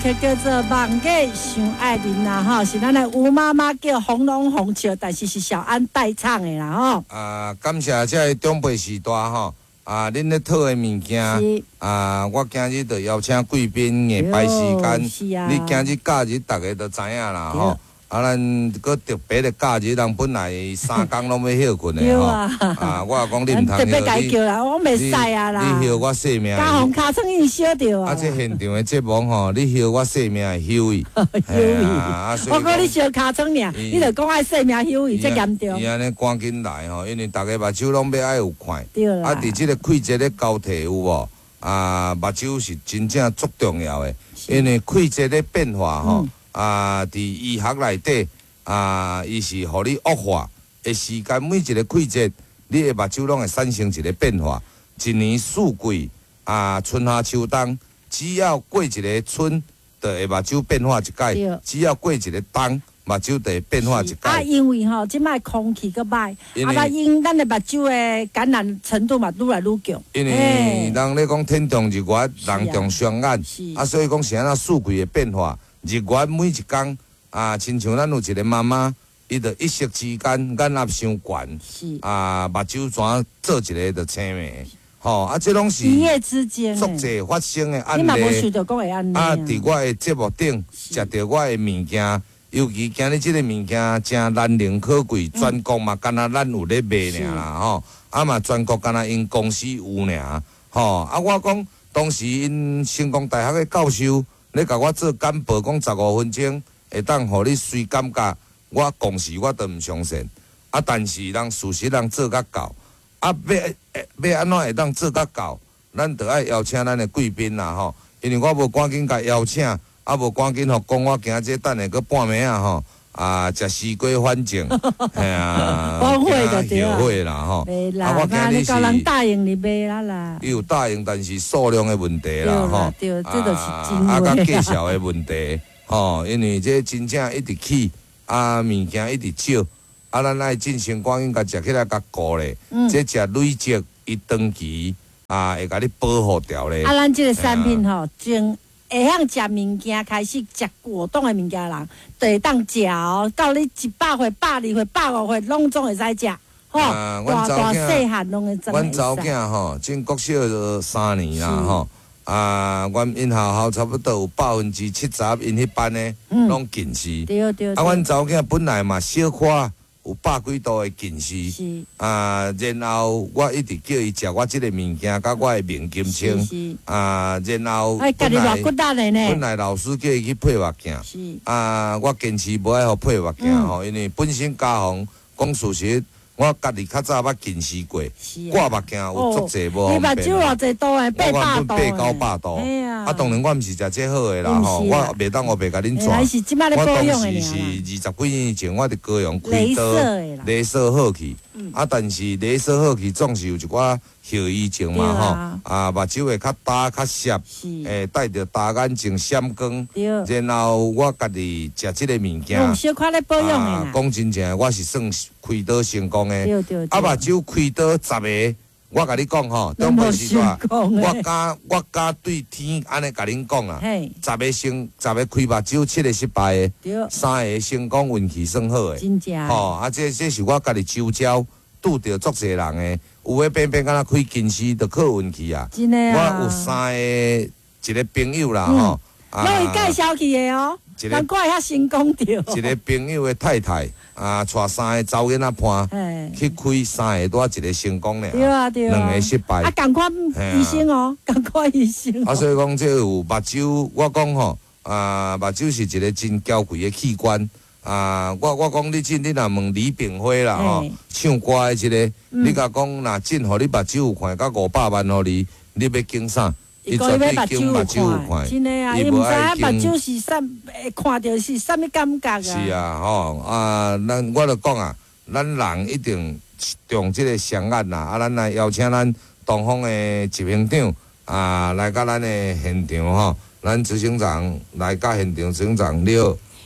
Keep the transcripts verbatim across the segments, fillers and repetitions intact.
叫叫做望月想爱人啦吼，是咱的吴妈妈叫红龙红笑，但是是小安代唱的啦吼。 啊，感谢这个长辈时代吼，啊，恁咧讨的物件，啊，我今日就邀请贵宾的排时间， 啊、 你今日假日大家都知影啦吼。啊，咱搁特别的假日，人本来三工拢要休困的吼。啊，我讲你毋通休，你你休我性命。 加红卡床已经烧着啊。 啊，这现场的节目吼，你休我性命休伊。 休伊。我讲你烧卡床尔，你着讲爱性命休伊，这严重。 伊安尼赶紧来吼，因为大家目睭拢要爱有看。 对啦。 啊，伫即个季节的交替有无？啊，目睭是真正足重要的，因为季节的变化吼。啊，伫医学内底啊，伊是互你恶化的时间，每一个季节，你的目睭拢会产生一个变化。一年四季啊，春夏秋冬，只要过一个春，就会目睭变化一界；只要过一个冬，目睭就会变化一界。 啊，因为吼，即摆空气搁歹，啊，甲因咱的目睭的感染程度嘛，愈来愈强。 因为人咧讲天重日月，人重双眼，啊，所以讲是安那四季的变化。日月每一工啊，亲像咱有一个妈妈，伊着一息之间眼压伤悬，啊，目睭怎做一个着青眉，吼啊，这拢是一夜之间足侪发生的案例。 你嘛无想到讲会安尼啊，伫我的节目顶食着我的物件，尤其今日即个物件真难能可贵，全国嘛，敢若咱有咧卖尔啦，吼，啊嘛全国敢若因公司有尔，吼，啊，我讲当时因成功大学的教授。你甲我做简报，讲十五分钟会当互你随感觉，我公司我都毋相信。啊，但是人事实人做甲到，啊要要安怎会当做甲到？咱着爱邀请咱的贵宾啦吼，因为我无赶紧甲邀请，啊无赶紧互讲我今仔等下个半暝啊吼，啊食西瓜反正，哎呀， 晚会就对啊，后悔啦吼。 啊，我今日是人答应你买啦啦。 伊有答应，但是数量的问题啦吼。 对，这就是真话。啊，甲介绍的问题，吼，因为这真正一直起，啊，物件一直少，啊，咱爱进行赶紧甲食起来甲顾咧。嗯。这食累积伊长期啊，会甲你保护掉咧。 啊，咱这个产品吼，从会晓食物件开始食果冻的物件人，就会当食哦。到你一百岁、百二岁、百五岁，拢总会使食。吼，大大细汉拢会真。 阮查某囝吼，进国小就三年啦吼。啊，阮因学校差不多有百分之七十因迄班的拢近视。 对对。 啊，阮查某囝本来嘛小可有百几度的近视。 是。啊， 然后我一直叫伊食我即个物件，甲我的面金清。是。啊，然后。哎， 家己偌骨力的呢。 本来老师叫伊去配目镜。是。啊，我坚持无爱互配目镜吼，因为本身家phòng讲事实。我家己较早捌近视过，挂目镜有足侪无方便。 你目睭偌侪度诶？八百度。 八九百度。啊，当然我毋是食这好诶啦吼，我袂当我袂甲恁传。我当时是二十几年前，我伫高雄开刀，雷射好去。啊，但是雷射好去总是有一寡后遗症嘛吼，啊，目睭会较大较涩，诶，戴着大眼镜闪光。然后我家己食即个物件。 用小可咧保养诶啦。 讲真正，我是算开刀成功诶。啊，目睭开刀十个。我甲你讲吼，当时时阵，我敢我敢对天安尼甲恁讲啦，十个成十个开目睭，七个失败的，三个成功运气算好的， 真正吼啊！这这是我家己周遭拄着足侪人的，有诶偏偏敢若开近视，就靠运气啊！ 真诶啊！我有三个一个朋友啦吼， 拢伊介绍去的哦，难怪遐成功着。 一个朋友的太太。啊，带三个查某囡仔伴去开三个多，一个成功咧， 对啊对啊， 两个失败。 啊，共款医生哦，共款医生。 啊，所以讲这有目睭，我讲吼，啊，目睭是一个真娇贵的器官。啊，我我讲你真，你若问李炳辉啦吼，唱歌的一个，你甲讲若真，互你目睭有看，甲五百万互你，你要经啥？ 伊绝对经目睭有看，真诶啊！伊毋知影目睭是啥，会看到是啥物感觉啊？ 是啊，吼啊，咱我著讲啊，咱人一定用即个双眼啦，啊，咱来邀请咱东方诶执行长啊来甲咱诶现场吼，咱执行长来甲现场执行长了。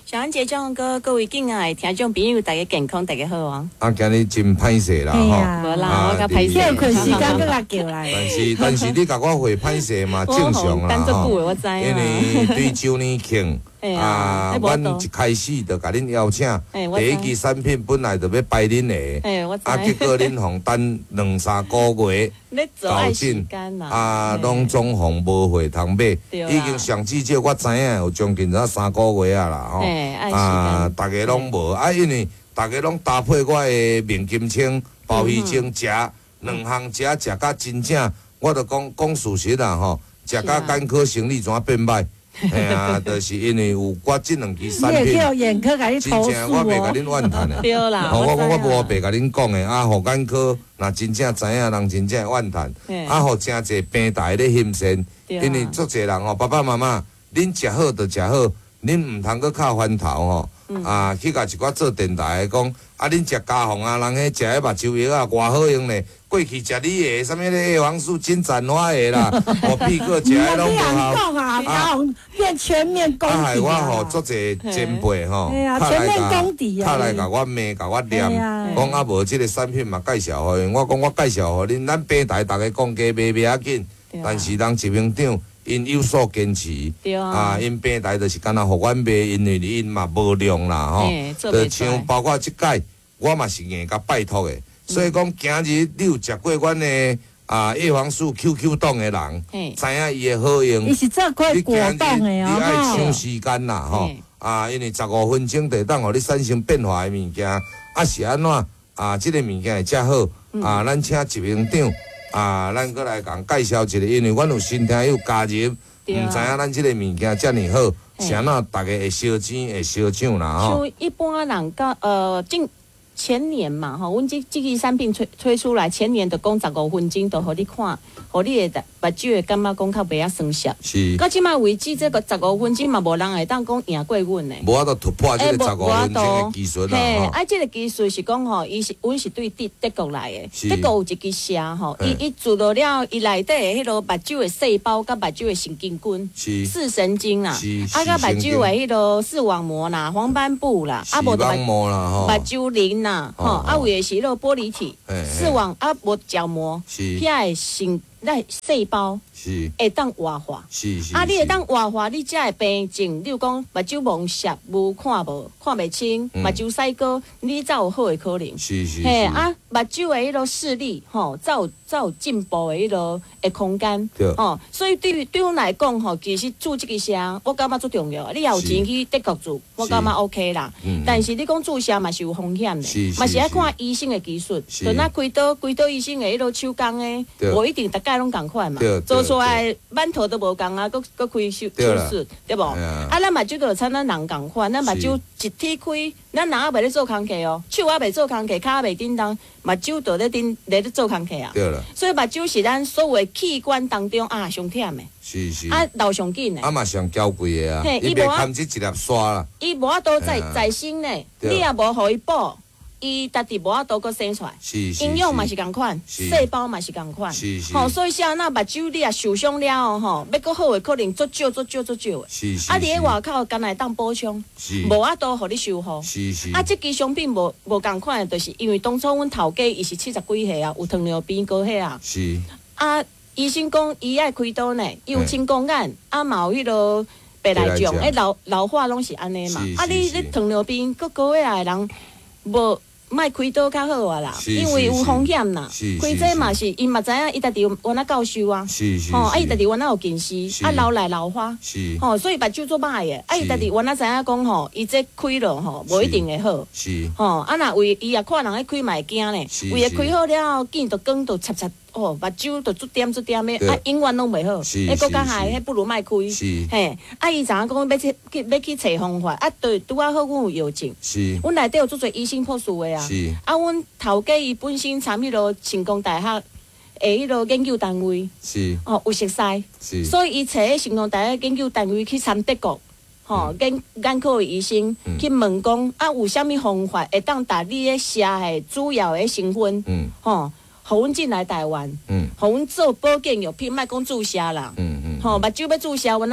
小安姐、江哥，各位敬爱听众朋友，大家健康，大家好啊！ 啊，今日真歹势啦，吼、 啊， 无啦，我甲歹势， 休困时间搁甲叫来。 但是但是你甲我回歹势嘛，正常啦， 吼。我知啊。 因为对周年庆啊，阮一开始就甲恁邀请，第一期产品本来就要拜恁的，啊，结果恁互等两三个月。到阵啊，拢总红无货通买，已经上至少我知影有将近才三个月啊啦吼，啊，大家拢无啊，因为大家拢搭配我的面金清、鲍鱼清食，两项食食甲真正，我著讲讲事实啦吼，食甲眼科生理怎变歹？嘿啊，就是因为有我这两期产品， 眼科甲你投诉哦。 真正我袂甲恁怨叹的， 对啦， 我我我无白甲恁讲的，啊，互眼科若真正知影人真正怨叹，啊，互真侪病台咧欣羡，因为足侪人吼，爸爸妈妈，恁食好就食好，恁毋通搁靠翻头吼，啊，去甲一寡做电台的讲，啊，恁食家红啊，人迄食迄目睭药啊，偌好用咧。过去食你的，啥物咧叶黄素、金盏花的啦，我屁个食的拢无好。啊，家红变全面公敌啊！ 害我吼足侪前辈吼， 全面公敌啊！ 拍来甲我骂，甲我念，讲啊无即个产品嘛介绍互因，我讲我介绍互恁，咱平台逐个讲价卖袂要紧，但是人执行长因有所坚持，啊，因平台就是敢若互阮卖，因为因嘛无量啦吼，就像包括即届，我嘛是硬甲拜托的。所以讲，今日你有食过阮的啊叶黄素 Q Q 冻的人，知影伊的好用。 伊是做块果冻的哦， 你爱抢时间啦吼，啊，因为十五分钟就当互你产生变化的物件，啊是安怎啊？即个物件会遮好啊？咱请执行长啊，咱过来共介绍一下，因为阮有新听友加入，毋知影咱即个物件遮尔好，是安怎大家会烧钱会烧抢啦吼？ 像一般人甲呃进。前年嘛，吼，阮即即期产品推推出来，前年就讲十五分钟，就互你看，互你的目睭会感觉讲较袂遐酸涩。 是。 到即卖为止，这个十五分钟嘛，无人会当讲赢过阮的。 无法度突破这个十五分钟的技术啦。 嘿，啊，这个技术是讲吼，伊是阮是对德德国来的，德国有一支车吼，伊伊注入了伊内底的迄落目睭的细胞，甲目睭的神经根，视神经啦，啊，甲目睭的迄落视网膜啦、黄斑部啦，啊，无就目睭鳞。呐，吼，啊，有诶是迄落玻璃体，视网啊，无角膜，遐诶神那细胞会当活化，啊，你会当活化，你才会病症，例如讲目睭蒙涩、无看无、看袂清，目睭洗高，你才有好诶可能。嘿，啊，目睭诶迄落视力，吼，才有才有进步诶迄落诶空间，吼，所以对于对阮来讲，吼，其实注即个声，我感觉最重要。你也有钱去德国住，我感觉 OK 啦。但是你讲注射嘛是有风险的，嘛是爱看医生的技术，就那开刀开刀医生的迄落手工诶，无一定大家拢共款嘛，做出来满头都无共啊，搁搁开手手术，对无？啊，咱目睭就像咱人共款，咱目睭一体开，咱人也袂咧做工课哦，手也袂做工课，骹也袂叮当，目睭就咧叮咧咧做工课啊。对啦。所以目睭是咱所有器官当中啊上忝的。是是。啊，流上紧的。啊嘛上娇贵的啊，伊袂堪即一粒刷啦。伊无法度再再生呢，你也无互伊补。伊家己无法度搁生出来，营养嘛是共款，细胞嘛是共款，吼，所以像那目睭你啊受伤了吼，要搁好诶可能足少足少足少诶，啊，伫咧外口干来当补充，无法度互你修复，啊，即支商品无无共款诶，就是因为当初阮头家伊是七十几岁啊，有糖尿病高血压，啊，医生讲伊爱开刀呢，伊有青光眼，啊嘛有迄落白内障，诶老老化拢是安尼嘛，啊，你你糖尿病搁高血压诶人。无，莫开刀较好啊啦，因为有风险啦。开这嘛是，伊嘛知影，伊家己有原来教授啊，吼，啊伊家己原来有近视，啊老来老花，吼，所以目睭做歹诶，啊伊家己原来知影讲吼，伊这开了吼，无一定会好，吼，啊若为伊也看人咧开嘛会惊咧，为了开好了，见着光就插插。哦，目睭就逐点逐点的，啊，永远拢袂好，迄国家害，迄不如莫开，嘿，啊，伊知影讲要去去要去找方法，啊，对，拄啊好，阮有药证，阮内底有足侪医生博士的啊，啊，阮头家伊本身参迄落成功大学诶，迄落研究单位，哦，有熟悉，所以伊找迄成功大学研究单位去参德国，吼，眼眼科医生去问讲，啊，有啥物方法会当达你咧食诶主要诶成分，吼。互阮进来台湾，嗯，互阮做保健药品，莫讲注射啦，嗯嗯，吼，目睭要注射，阮啊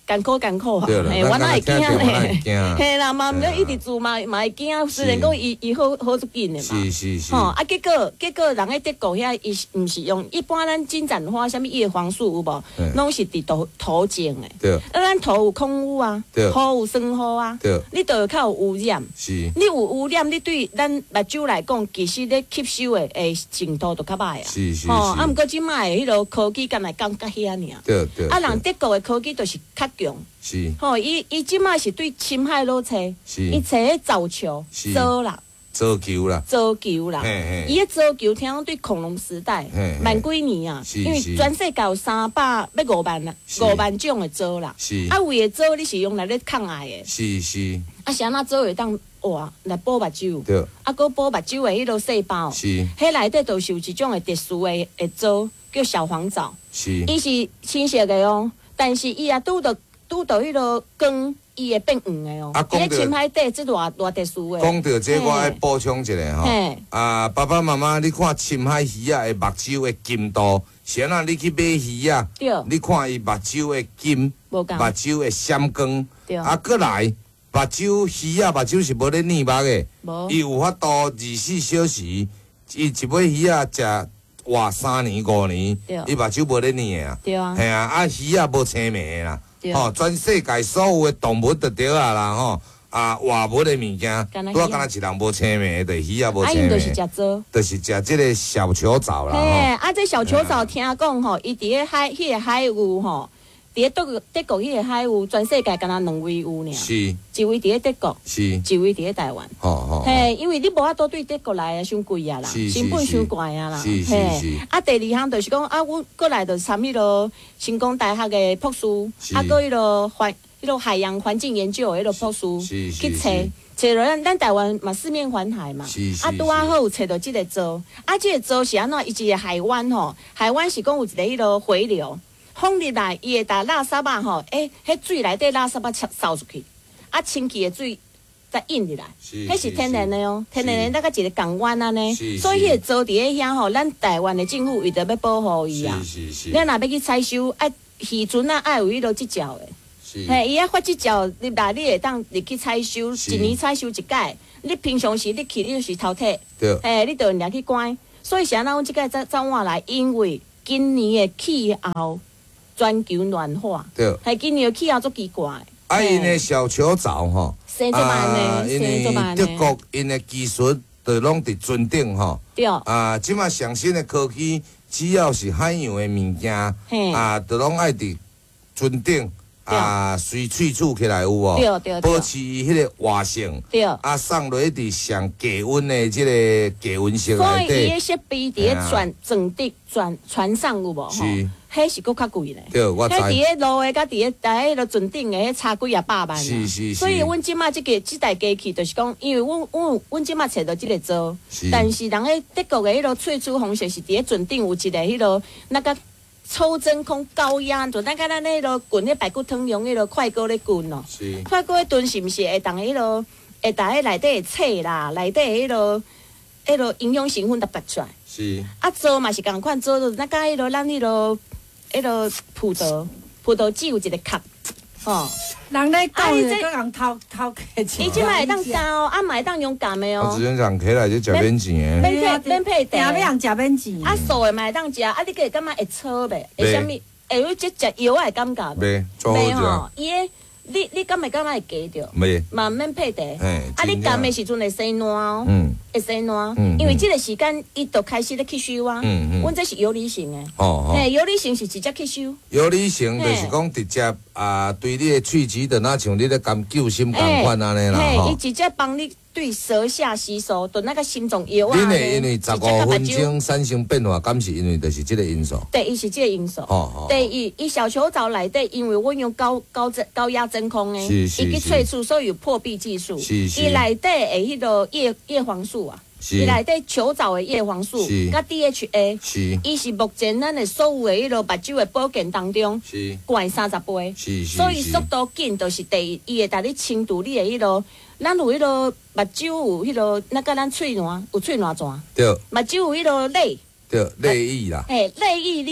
艰苦艰苦啊！ 对啦， 嘿，我哪会惊咧？ 嘿啦，嘛毋免一直做嘛嘛会惊，虽然讲伊伊好好足紧的嘛。 是是是。 吼啊，结果结果人喺德国遐，伊毋是用一般咱金盏花、啥物叶黄素有无？拢是伫头头前的。 对。 啊，咱头有空污啊，土有酸雨啊， 对。 你就较有污染。 是。 你有污染，你对咱目睭来讲，其实咧吸收的诶程度就较歹啊。 是是是。 吼，啊，毋过即摆的迄落科技敢来讲较遐尔。 对对。 啊，人德国的科技就是较强。 是。 吼，伊伊即摆是对深海裸测，伊测迄藻球、藻啦、 藻球啦、 藻球啦。伊迄藻球听讲对恐龙时代万几年啊，因为全世界有三百要五万啦，五万种的藻啦。 是。 啊，有的藻你是用来咧抗癌的。 是是。 啊，是安那藻会当哇来补目睭？ 对。 啊，佮补目睭的迄落细胞。 是。 迄内底都是有一种的特殊的的藻，叫小黄藻。 是。 伊是青色的哦，但是伊也拄到。拄到迄落光，伊会变黄的哦。啊，讲到深海底，这偌偌特殊的。 讲到这，我爱补充一下吼。啊，爸爸妈妈，你看深海鱼啊的目睭的金度，是安那你去买鱼啊？ 对。 你看伊目睭的金，目睭的闪光。 对。 啊，过来目睭鱼啊，目睭是无咧粘目的。无。伊有法度二十四小时，伊一尾鱼啊食活三年五年，伊目睭无咧粘啊。 对啊。 系啊，啊鱼啊无青霉啦。吼，全世界所有的动物就对啊啦吼，啊活物的物件，拄啊，敢若一人无青霉，就鱼也无青霉。啊，因就是食藻，就是食即个小球藻啦。嘿， 啊，这小球藻听讲吼，伊伫个海，迄个海域吼。伫咧德国，德国迄个海域，全世界敢若两位有尔。是。一位伫咧德国。是。一位伫咧台湾。吼吼。嘿，因为你无法度对德国来啊，伤贵啊啦，成本伤贵啊啦。是是是。啊，第二项就是讲啊，阮过来就参迄落成功大学的博士，啊，搁迄落环迄落海洋环境研究的迄落博士去找，找着咱咱台湾嘛四面环海嘛。是是。啊，拄啊好有找到即个藻，啊，即个藻是安怎？伊一个海湾吼，海湾是讲有一个迄落回流。风入来，伊会打垃圾啊吼，诶，迄水内底垃圾啊扫出去，啊，清气的水再引入来，迄是天然的哦，天然的那个一个港湾安尼，所以迄个藻伫咧遐吼，咱台湾的政府为着要保护伊啊，咱若要去采收，啊，渔船啊爱有迄落即照的，嘿，伊啊发即照入来，你会当入去采收，一年采收一届，你平常时你去你就是淘汰，嘿，你着掠去关，所以是安怎阮即个怎怎话来？因为今年的气候。全球暖化，对，系今年气候足奇怪。 啊，因的小球藻吼， 生做慢呢， 生做慢呢。德国因的技术都拢伫船顶吼，对。啊，即马上新的科技，只要是海洋的物件，啊，都拢爱伫船顶。啊，随萃取起来有无？对对对，保持迄个活性。对。啊，送落伫上低温的即个低温室内底。 所以伊个设备伫咧船船底船船上有无？是。迄是搁较贵咧。 对，我知。迄伫咧路的，甲伫咧在迄个船顶的，迄差几啊百万。 是是是。 所以，阮即马即个即台机器，就是讲，因为阮阮阮即马找到即个藻，但是人迄德国的迄落萃取方式是伫咧船顶有一个迄落那个。抽真空高压，就咱甲咱迄落滚迄排骨汤用迄落快锅咧滚咯。是。快锅咧炖是毋是会当迄落会当迄内底册啦，内底迄落迄落营养成分都拔出来。是。啊，做嘛是共款做，就是咱甲迄落咱迄落迄落葡萄葡萄籽有一个壳，吼。 人咧讲，伊个人偷偷客钱。 伊即摆会当交，啊，嘛会当勇敢的哦。 啊，只能讲起来就食免钱诶。 免配免配定要人食免钱。 啊，素的嘛会当食，啊，你个感觉会粗袂？会啥物？会有即食药的感觉袂？ 袂，做好食。 伊个。你你敢会感觉会加着？ 袂， 嘛免配茶。啊，你甘的时阵会生烂哦，会生烂，因为即个时间伊就开始咧吸收啊。阮这是有理性的，嘿，有理性是直接吸收。 有理性就是讲直接啊，对你的喙齿就那像你咧甘救心共款安尼啦。 嘿，伊直接帮你对舌下吸收，就那个心脏药啊。 恁会因为十五分钟产生变化，敢是因为就是即个因素？ 第一是即个因素。第二，伊小球藻内底，因为阮用高高真高压真空诶，伊去萃取，所以有破壁技术。伊内底诶，迄个叶叶黄素啊，伊内底球藻诶叶黄素，甲 D H A， 伊是目前咱诶所有诶迄个目睭诶保健当中，悬三十倍。所以速度紧，就是第一，伊会带你清除你诶迄个，咱有迄个目睭有迄个，那甲咱喙烂有喙烂怎？对。目睭有迄个泪。 对，泪液啦。 嘿，泪液你也。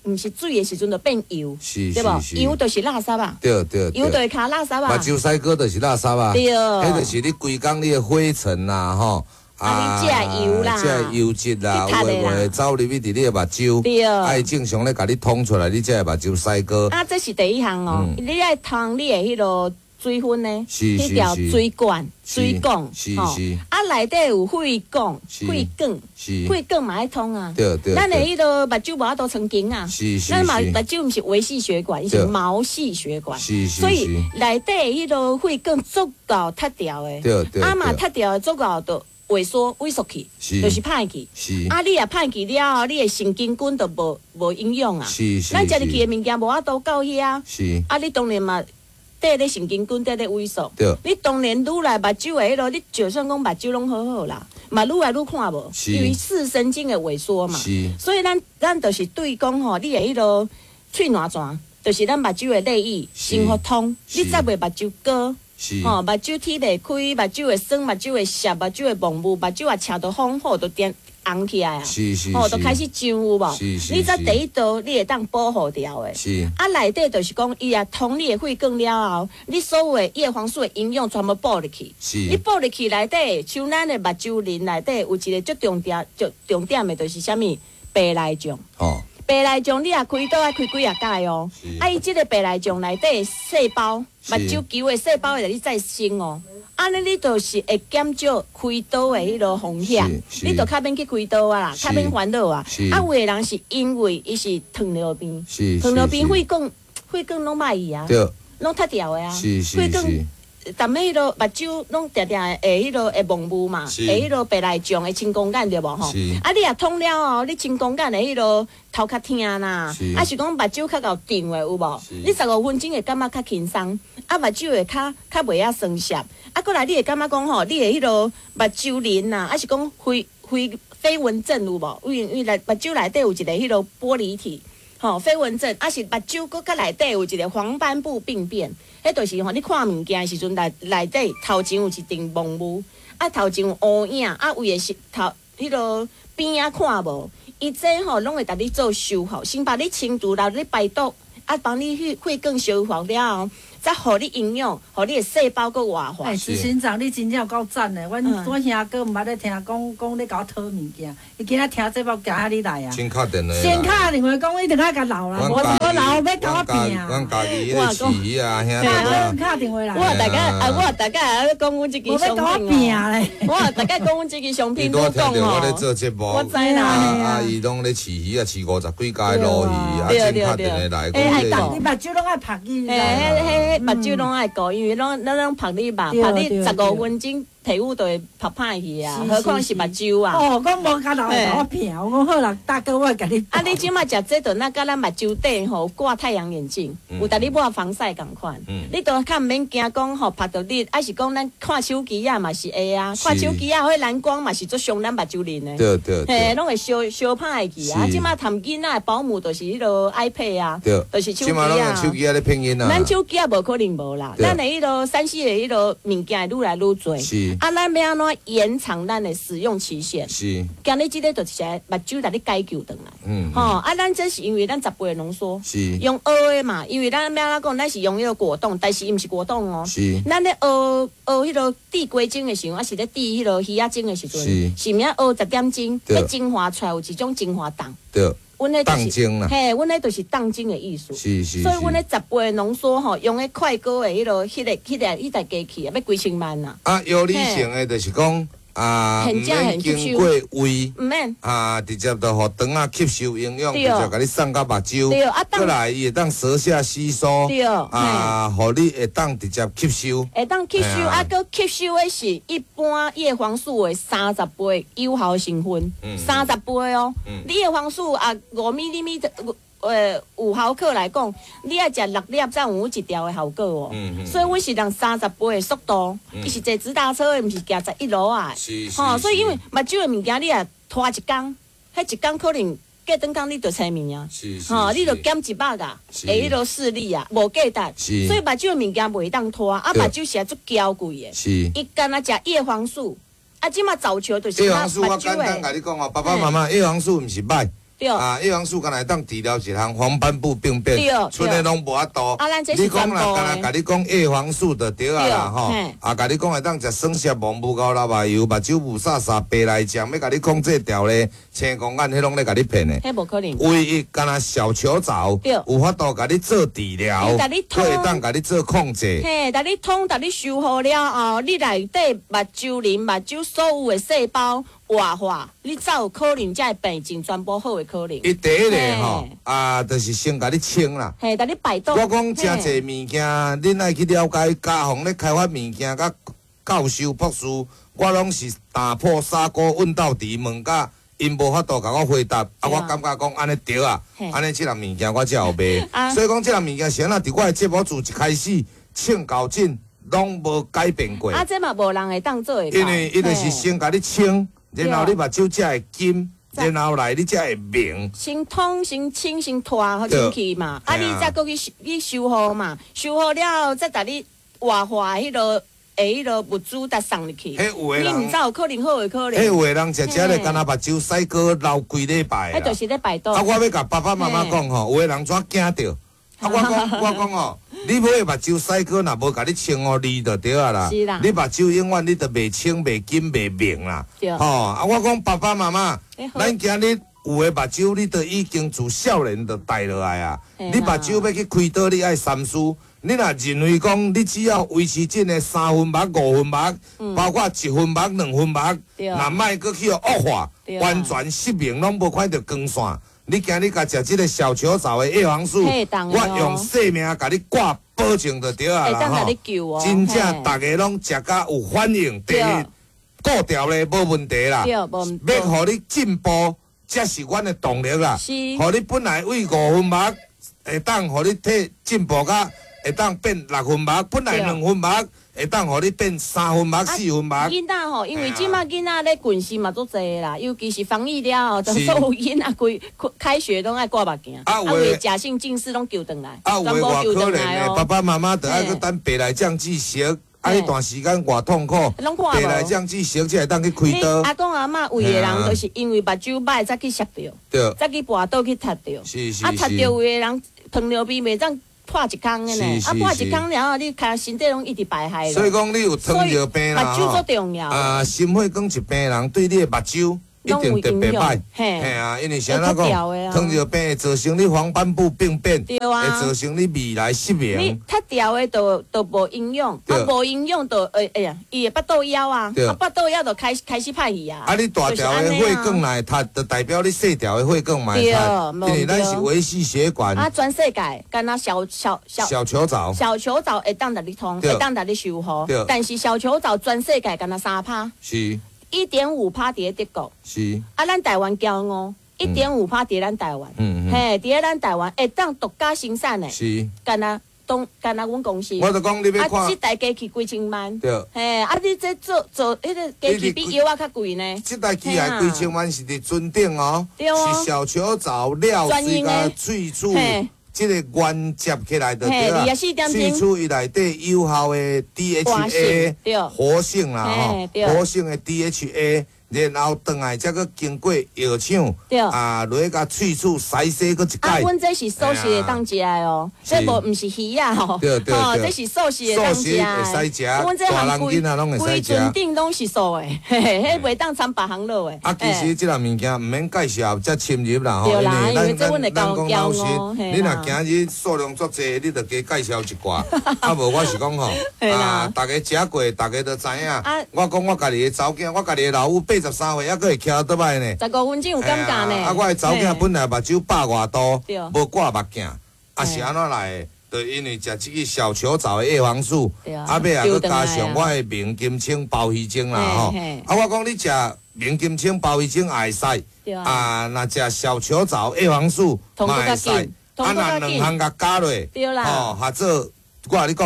毋是水的时阵就变油， 是对无？ 是油就是垃圾啊， 对对油就会卡垃圾啊。 目睭洗过就是垃圾啊， 对， 迄就是你规工你的灰尘啦，吼。 啊，你食油啦， 食油质啦，有诶话走入去伫你诶目睭， 对， 爱正常咧，甲你通出来，你才会目睭洗过。 啊，这是第一项哦， 嗯、 你爱通你诶迄落水分呢， 迄条水管、水管， 吼， 啊，内底有血管、血管，血管嘛爱通啊。 对对， 咱诶迄落目睭无法度曾经啊，咱目目睭毋是维系血管，是毛细血管，所以内底迄落血管足够脱掉诶， 对对， 啊嘛脱掉足够就。萎缩、萎缩去，就是歹去。啊，你也歹去了后，你的神经根就无无营养啊。咱食入去的物件无法度到遐。啊，你当然嘛，缀咧神经根，缀咧萎缩。你当然愈来目睭的迄落，你就算讲目睭拢好好啦，嘛愈来愈看无，因为视神经的萎缩嘛。所以咱咱就是对讲吼，你的迄落喙烂泉，就是咱目睭的泪液生活通，你才袂目睭高。吼，目睭天袂开，目睭会酸，目睭会涩，目睭会蒙雾，目睭也赤到风火都变红起来啊！吼，都开始痒有无？你这第一道你会当保护掉诶。啊，内底就是讲，伊也通你的血管了后，你所有的叶黄素的营养全部补入去。你补入去内底，像咱的目睭鳞内底有一个最重点、最重点的，就是啥物白内障。哦。白内障你也开刀爱开几啊摆哦，啊伊即个白内障内底细胞，目睭球的细胞会你再生哦，安尼你就是会减少开刀的迄落风险，你就较免去开刀啊啦，较免烦恼啊。啊有的人是因为伊是糖尿病，糖尿病血管血管拢歹去啊，拢脱掉的啊，血管。但迄落目睭拢定定会迄落会蒙雾嘛，会迄落白内障的青光眼对无吼？啊，你也通了哦，你青光眼的迄落头较疼啦，啊是讲目睭较够定的有无？你十五分钟会感觉较轻松，啊目睭会较较袂遐酸涩，啊过来你会感觉讲吼，你的迄落目睭鳞呐，啊是讲飞飞飞蚊症有无？因为因为内目睭内底有一个迄落玻璃体。吼，飞蚊症，啊是目睭搁甲内底有一个黄斑部病变，迄就是吼，你看物件的时阵内内底头前有一层蒙雾，啊头前有乌影，啊为的是头迄落边仔看无，伊这吼拢会甲你做修复，先把你清除了你排毒，啊帮你血血管修复了后。再互你营养，互你的细胞搁活化。 哎，执行长，你真正有够赞的！阮我兄哥毋捌咧听讲讲咧甲我讨物件，伊今仔听节目行遐你来啊！ 先敲电话。 先敲电话讲，伊定甲甲闹啦，我我闹要甲我拼。 阮家己迄个饲啊，兄弟。敲电话来。 我大家啊，我大家咧讲阮即支商品哦。我大家讲阮即支商品都讲哦。 我咧做节目， 我知啦。 啊，伊拢咧饲鱼啊，饲五十几家鲈鱼，啊，先敲电话来。 哎，你目睭拢爱拍伊。 嘿嘿。目睭拢爱顾，因为拢咱拢拍你吧，拍你十五分钟，皮肤就会拍歹去啊，何况是目睭啊。 哦，我无甲老甲我骗，我讲好啦，大哥我会甲你。 啊，你即摆食这顿，那甲咱目睭顶吼挂太阳眼镜，有逐日抹防晒共款。你都较毋免惊讲吼拍到你，还是讲咱看手机啊嘛是会啊，看手机啊，迄蓝光嘛是做伤咱目睭鳞的。 对对。 嘿，拢会烧烧歹去啊！即摆谈囡仔保姆就是迄落 iPad 啊，就是手机啊。即摆拢手机啊咧拼音啊。 咱手机啊无可能无啦。咱的迄落山西的迄落物件愈来愈多，啊，咱要安怎延长咱的使用期限？是，今日即个就是目睭来你解救转来，嗯，吼，啊，咱这是因为咱十倍的浓缩，是用熬的嘛，因为咱要安怎讲，咱是用迄个果冻，但是伊毋是果冻哦，是，咱咧熬熬迄落地龟精的时候，还是咧滴迄落鱼仔精的时阵，是，是免熬十点钟，要精华出来有一种精华糖，对。当精啦，嘿，阮迄就是当精的意思，是是，所以阮迄十倍浓缩吼，用迄快高的迄落、迄个、迄个、迄台机器啊，要几千万呐。啊，有理性的就是讲啊，唔免经过胃，唔免啊，直接就互肠啊吸收营养，直接甲你送到目睭，对啊，过来伊会当舌下吸收，对啊，互你会当直接吸收，会当吸收啊，佮吸收的是一般叶黄素的三十倍有效成分，三十倍哦，你叶黄素啊五米厘米的。呃，五毫克来讲，你要食六粒才有一条的效果哦。嗯嗯、所以我是让三十倍的速度，伊、嗯、是坐直达车的，毋是行十一路啊。是是。吼、哦，所以因为目睭的物件，你也拖一工，迄一工可能过顿工你就清面啊。是是。吼、哦，你就减一百个，会迄落视力啊，无价值。是。所以目睭的物件袂当拖，啊，目睭是足娇贵的。是。伊干那食叶黄素，啊，即马早球就是。叶黄素我简单甲你讲哦，爸爸妈妈，叶黄素毋是歹。 对啊，叶黄素敢若当治疗一项黄斑部病变，剩的拢无法度。 啊，咱这是全部的。 你讲啦，敢若甲你讲叶黄素就对啊啦吼，啊，甲你讲会当食酸涩蘑菇高辣麻油，目睭雾煞煞白内障，要甲你控制掉咧，青光眼，迄拢咧甲你骗的。 迄无可能。 唯一敢若小球藻，有法度甲你做治疗，佫会当甲你做控制。 嘿，甲你通，甲你修好了后，你内底目睭林、目睭所有的细胞活化，你才有可能才会病情全部好的可能。 伊第一个吼，啊，就是先甲你清啦。 嘿，甲你排毒。 我讲真侪物件，恁爱去了解家phòng咧开发物件，甲教授博士，我拢是打破砂锅问到底，问甲因无法度甲我回答，啊，我感觉讲安尼对啊，安尼即项物件我才有卖。所以讲即项物件，先啊，伫我的节目自一开始清到尽，拢无改变过。 啊，这嘛无人会当做会。 因为伊就是先甲你清。然后你目睭才会金，然后来你才会明。 先通、先清、先拖好进去嘛，啊，你再过去去修好嘛，修好了再甲你活化迄个诶，迄个物资再送入去。 迄有诶人， 你毋知有可能好诶可能。 迄有诶人食食咧，敢若目睭洗过流规礼拜。 迄就是咧排毒。 啊，我要甲爸爸妈妈讲吼，有诶人怎惊着？啊，我讲我讲吼，你买目睭洗过，若无甲你清哦，利就对啊啦。 是啦。 你目睭永远你都袂清、袂金、袂明啦。 对。 吼，啊，我讲爸爸妈妈，咱今日有诶目睭，你都已经自少年就带落来啊。你目睭要去开刀，你爱三思。你若认为讲，你只要维持这个三分目、五分目，包括一分目、两分目，若莫搁去恶化，完全失明，拢无看到光线。你今日甲食即个小球藻的叶黄素，我用性命甲你挂保证就对啊啦吼！真正大家拢食甲有反应，第一顾调咧无问题啦。要互你进步，才是阮的动力啦。互你本来为五分目，会当互你体进步甲会当变六分目，本来两分目。会当互你变三分目、四分目。 囡仔吼，因为即马囡仔咧近视嘛足济啦，尤其是防疫了后，就所有囡仔规开学拢爱挂目镜，啊，为假性近视拢救转来， 啊，有诶外可能诶，爸爸妈妈着爱去等白内障止息，啊，迄段时间偌痛苦，白内障止息才会当去开刀。 阿公阿嬷有诶人就是因为目睭歹，才去摔着， 对， 才去跋倒去踢着， 是是啊，踢着有诶人糖尿病袂当。破一空的呢，啊破一空了后，你看身体拢一直败害了。 所以讲，你有糖尿病啦， 目睭最重要。啊， 心血管疾病人对你的目睭一定特别歹。嘿啊，因为啥那讲，糖尿病会造成你黄斑部病变，会造成你未来失明。 你太调的都都无营养，啊无营养就诶哎呀，伊会巴肚枵啊，啊巴肚枵就开开始歹去啊。 啊，你大条的血管来塌，就代表你细条的血管来塌，因为咱是维系血管。 啊，全世界干那小小小小球藻， 小球藻会当达你通，会当达你修好，但是小球藻全世界干那三趴。 是。 一点五趴伫德国， 是啊，咱台湾骄傲，一点五趴伫咱台湾，嗯嗯，嘿，伫咱台湾会当独家生产的， 是， 干那东干那阮公司， 我就讲你要看， 啊，即台机器几千万， 对， 嘿，啊，你这做做迄个机器比药啊较贵呢， 即台机械几千万是伫尊顶哦，是小球藻料水甲萃取。即个原接起来就对啦，萃取伊内底有效的 D H A 活性啦吼，活性的 D H A， 然后转来才佫经过药厂啊，落去甲萃取洗洗佫一摆。啊， 阮这是素食会当食的哦，这无毋是鱼啊吼，吼，这是素食会当食的。 会使食， 阮这大人囡仔拢会使食。 规船顶拢是素的，嘿嘿，迄袂当掺别行落的。 啊，其实即项物件毋免介绍遮深入啦吼， 因为咱咱咱讲老实，你若今日数量足济，你着加介绍一寡。啊无我是讲吼，啊，大家食过，大家都知影。我讲我家己的查某囝，我家己的老母八十三岁，还佫会徛倒摆呢。 十五分钟有感觉呢。 啊，我的查某囝本来目睭百外度，无挂目镜，啊是安怎来？就因为食即个小球藻的叶黄素，啊尾啊佫加上我的明金青包鱼精啦吼。啊，我讲你食明金青包鱼精也会使，啊，若食小球藻叶黄素嘛会使，啊，若两项甲加落，吼，合做我甲你讲啊，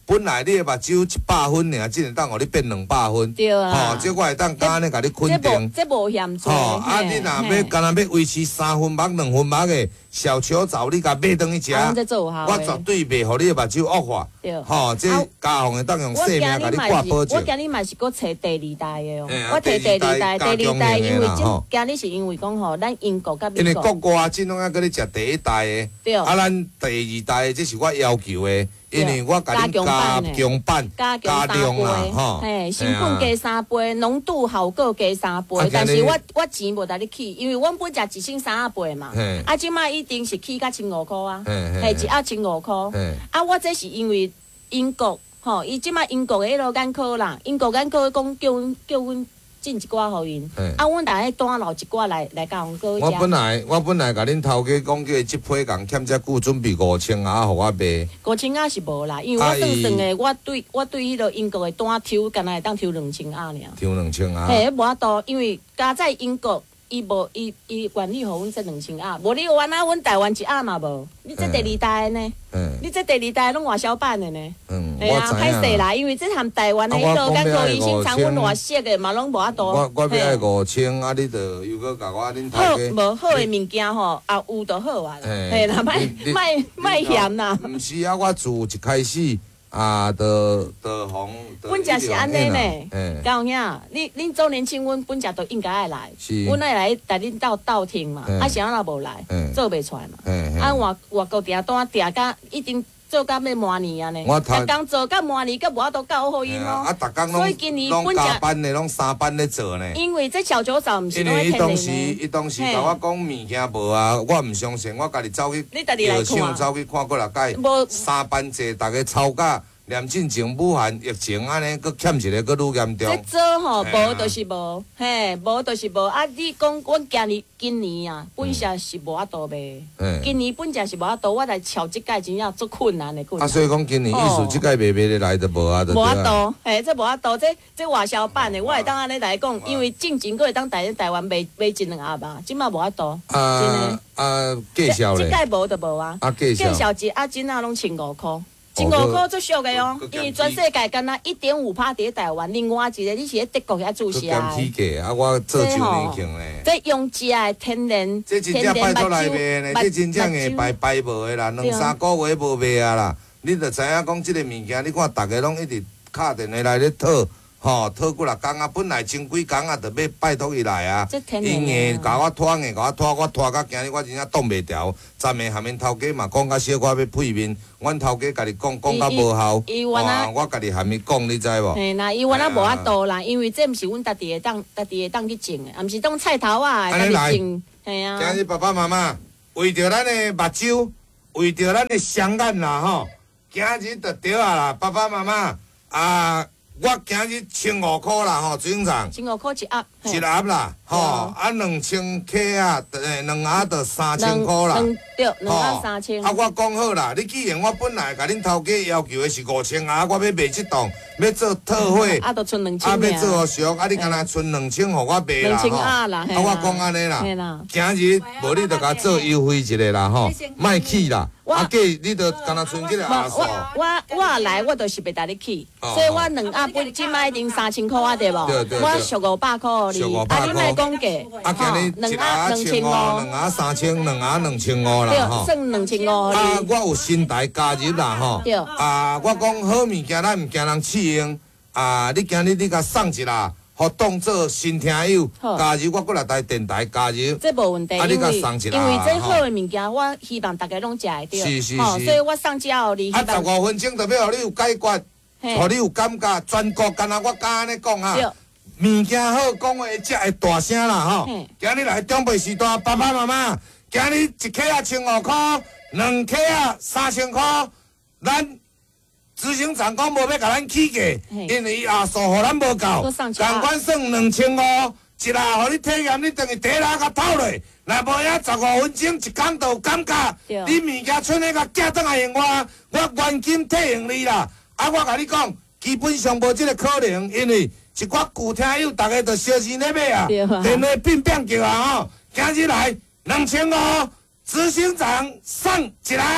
本来你的目睭一百分尔，只能当互你变两百分。 对啊。 吼，这我会当敢安尼甲你肯定。 这无嫌多。 吼，啊，你若要敢若要维持三分目、两分目的小球藻，你甲买转去食，我绝对袂互你的目睭恶化。 对。 吼，这家访会当用性命甲你挂保证。 我今日嘛是搁找第二代的哦。我摕第二代，第二代因为今今日是因为讲吼，咱英国甲美国。因为国外真拢爱搁你食第一代的。对。啊，咱第二代这是我要求的。因为我甲你加强版、加量啦，吼， 嘿，成本加三倍，浓度效果加三倍，但是我我钱无甲你起，因为阮本食一升三啊倍嘛，啊，即摆一定是起甲千五箍啊，嘿，一盒千五箍，啊，我这是因为英国，吼，伊即摆英国的迄落眼科啦，英国眼科讲叫阮叫阮。进一寡互因，啊，阮逐个单留一寡来来甲阮哥食。 我本来我本来甲恁头家讲叫伊即批共欠遮久，准备五千啊，互我卖。 五千啊是无啦，因为我算算的，我对我对迄落英国的单抽，敢若会当抽两千啊尔。 抽两千啊。 嘿，无法度，因为加在英国，伊无伊伊愿意互阮这两千啊，无你原来阮台湾一啊嘛无，你这第二代的呢？嗯。你这第二代拢外销版的呢？嗯。哎呀，歹势啦，因为这含台湾的迄落眼科医生参阮外式的嘛，拢无法度。 我我要爱五千，啊，你著又搁甲我恁头家。 好，无好的物件吼，也有就好啊啦。嘿啦，莫莫莫嫌啦。 毋是啊，我自一开始。啊，的的红， 本家是安尼呢，高兄，你恁周年庆，阮本家都应该爱来，阮爱来带恁到到厅嘛，啊，谁若无来，做袂出来嘛，啊，外外国订单订甲一定做甲要满年啊呢，逐工做甲满年，甲无法度交互因咯， 啊，逐工拢拢加班的，拢三班咧做呢。 因为这小酒厂毋是因为伊当时伊当时甲我讲物件无啊，我毋相信，我家己走去药厂走去看过啦，解三班制，逐个操甲。连进前武汉疫情安尼，佫欠一个，佫愈严重。 这做吼，无就是无，嘿，无就是无。啊，你讲阮今年今年啊，本社是无法度卖。今年本社是无法度，我来瞧即届真正足困难的困难。 啊，所以讲今年意思即届卖卖得来就无啊，就无法度，嘿，这无法度，这这外销版的，我会当安尼来讲，因为进前佫会当台台湾卖卖一两盒吧，即马无法度。 啊啊，介绍咧。 即届无就无啊。 啊，介绍。 介绍一啊，真啊拢千五箍。千五箍足俗的哦，因为全世界敢若一点五趴伫台湾，另外一个你是咧德国遐注销的。 减起价啊，我做周年庆咧。 这用食的天然这真正拜托来卖呢，这真正的白白无的啦，两三个月无卖啊啦。你著知影讲即个物件，你看逐个拢一直敲电话来咧讨。吼，讨几六工啊，本来前几工啊，着要拜托伊来啊。因硬甲我拖硬，甲我拖，我拖到今日我真正挡袂牢。昨暝下面头家嘛讲甲小可要配面，阮头家家己讲讲甲无效。哇，我家己下面讲，你知无？ 嘿，那伊原来无法度啦，因为这毋是阮家己会当家己会当去种的，也毋是当菜头啊，家己种。嘿啊。 今日爸爸妈妈为着咱的目睭，为着咱的双眼啦吼，今日就对啊啦，爸爸妈妈啊。我今日千五箍啦吼，最正常。 千五箍一盒。 一盒啦，吼，啊两千克啊，诶，两盒就三千箍啦。 对，两盒三千。 啊，我讲好啦，你既然我本来甲恁头家要求的是五千盒，我要卖即档，要做特惠。 啊，就剩两千。 啊，要做好俗，啊，你敢若剩两千，互我卖啦， 吼。两千盒啦， 啊，我讲安尼啦，今日无你就甲做优惠一下啦，吼，卖起啦。啊，计你着敢若剩即个阿数。 我我来，我就是袂带你去，所以我两盒本即摆已经三千箍啊，对无？ 对对。 我俗五百箍。啊，你莫讲价， 啊，今日一盒两千五，两盒三千，两盒两千五啦， 吼，算两千五。 啊，我有新台加入啦，吼。对。啊，我讲好物件，咱毋惊人试用。啊，你今日你甲送一啦，互当做新听友加入，我过来台电台加入。 这无问题， 啊，你甲送一啦， 因为这好的物件，我希望大家拢食会到。 是是是。 所以我送之后，你啊，十五分钟就要互你有解决，互你有感觉，全国敢若我敢安尼讲啊。物件好，讲话才会大声啦吼！今日来长辈时代，爸爸妈妈，今日一克啊千五块，两克啊三千块，咱执行长讲无要甲咱起价，因为阿数互咱无够，共款算两千五，一下互你体验，你等于第一下甲透落，若无影十五分钟一工就有感觉，你物件剩咧甲寄转来用我，我原金退用你啦。啊，我甲你讲，基本上无即个可能，因为。一寡旧听友，逐个都烧钱咧买啊，电话变变叫啊吼！今日来两千五，执行长送一盒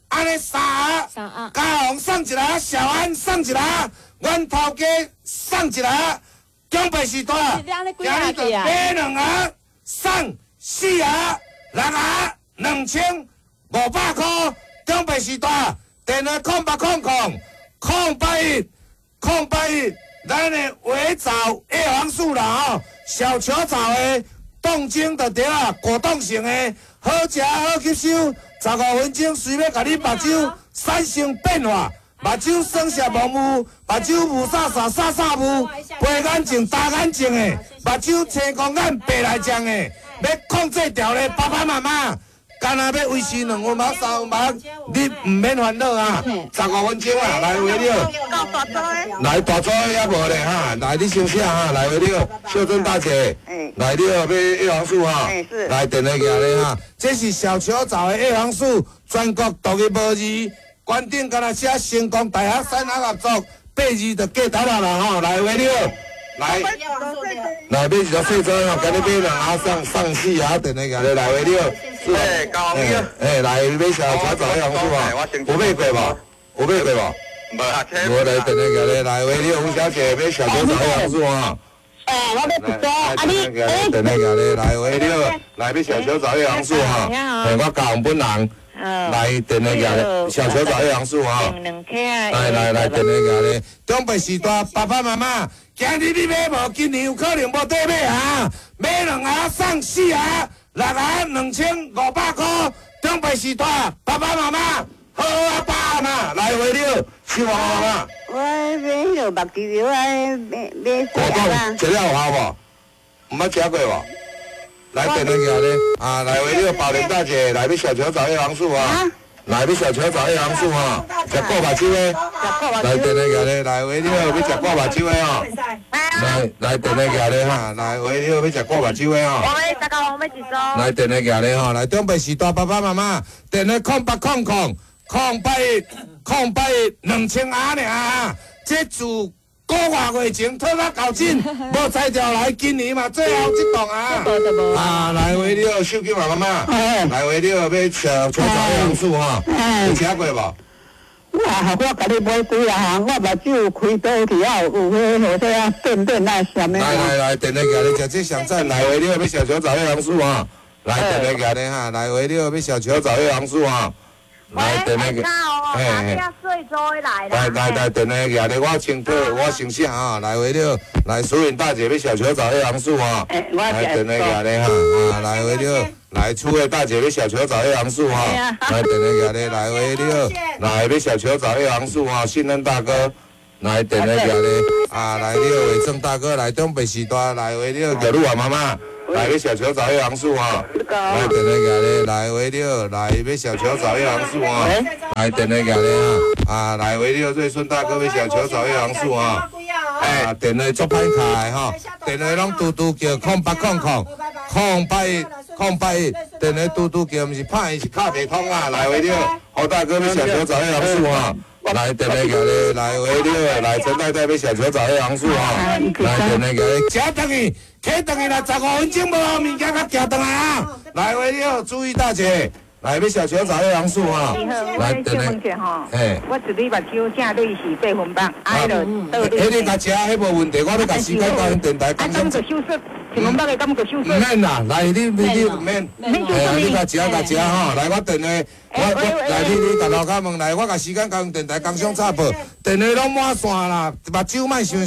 安尼三盒， 三盒嘉宏送一盒，小安送一盒，阮头家送一盒，中北时代，今日就买两盒，送四盒，六盒两千五百块，中北时代，电话空八空空空八一空八一，咱的围枣叶黄素啦吼，小球枣的冻精就对啊，果冻型的，好食好吸收。十五分钟，随便甲你目睭产生变化，目睭酸涩模糊，目睭雾煞煞煞煞雾，白眼睛大眼睛的，目睭青光眼白来浆的，要控制掉咧，爸爸妈妈，干那要维持两分钟、三分钟，你唔免烦恼啊，十五分钟啊，来回了。来大桌也无咧哈，来你先写哈，来回了，秀珍大姐。来了要叶黄素哈，来电话拿咧哈，这是小球藻的叶黄素，全国独一无二，关顶敢若写成功大学三合合作，八字就过头啦啦吼，来回了，来，来买一条细针哦，今日买两盒送送四盒，电话拿咧来回了， 哎，高红玉， 哎，来买小球藻叶黄素啊，有买过无？有买过无？ 无啊， 无来电话拿咧来回了，吴小姐买小球藻叶黄素啊。 哎，我要一组，啊你，哎， 等那个咧，来回了，来要小球藻叶黄素哈，哎，我教红本人，来等那个小球藻叶黄素哈，来来来，等那个咧，中北时代爸爸妈妈，今日你买无，今年有可能无得买啊，买两盒送四盒，六盒两千五百块，中北时代爸爸妈妈。好啊，爸嘛，来回了，是我妈妈。 我买迄个目睭药啊，买买果冻食了有效无？毋捌食过无？来电话个咧，啊，来回了，宝莲大姐，来要小球藻叶黄素啊，来要小球藻叶黄素啊，食过目睭的，来电话个咧，来回了，要食过目睭的哦。来来电话个咧哈，来回了，要食过目睭的哦。 我买十九，我买一组。 来电话个咧吼，来中北时代爸爸妈妈，电话空八空空。空八一，空八一，两千盒尔，这自个月月前拖到到今，无才调来，今年嘛最后一档啊！啊，来回了，手机妈妈妈，来回了，要吃小草叶黄素哈，有吃过无？ 我我甲你买几啊，我目睭开刀去啊，有迄好些啊，变变啊什么？ 来来来，电话甲你食这上赞，来回了，要小球藻叶黄素哈，来电话甲你哈，来回了，要小球藻叶黄素哈。来，电话个，嘿嘿，来来来，电话个咧，我清楚，我姓啥啊？来回了，来苏云大姐要小球藻叶黄素啊，来电话个咧哈，啊来回了，来楚慧大姐要小球藻叶黄素哈，来电话个咧，来回了，来要小球藻叶黄素啊，信任大哥，来电话个咧，啊来了，伟正大哥来东北时代，来回了，叫路啊妈妈。来要小球藻叶黄素啊！来电话个咧，来回了，来要小球藻叶黄素啊！来电话个咧啊！啊，来回了，瑞顺大哥要小球藻叶黄素啊！哎，电话足歹开吼，电话拢嘟嘟叫空八空空空八一空八一，电话嘟嘟叫，毋是拍伊是卡袂通啊！来回了，侯大哥要小球藻叶黄素啊！来电话个咧，来回了，来陈太太要小球藻叶黄素啊！来电话个咧，食等于。起等于来十五分钟无物件，甲行转来啊！来回了，注意大姐，来要小球藻叶黄素哈。来，等下，嘿， 我一日目睭正对是八分半，哎咯， 迄你甲食，迄无问题，我要甲时间到因电台讲。 啊，咁就休息，一分半个咁就休息。 唔免啦，来你你你唔免，哎呀，你甲食甲食吼，来我电话，我我来你你甲老家问来，我甲时间到因电台讲上插播，电话拢满线啦，目睭莫伤。